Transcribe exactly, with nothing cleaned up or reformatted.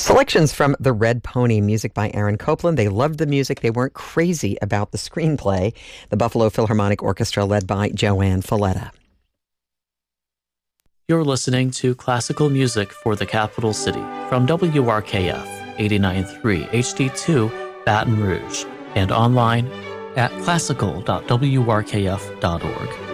Selections from The Red Pony, music by Aaron Copland. They loved the music. They weren't crazy about the screenplay. The Buffalo Philharmonic Orchestra, led by Joanne Falletta. You're listening to classical music for the capital city from W R K F eighty-nine point three H D two Baton Rouge and online at classical dot w r k f dot org.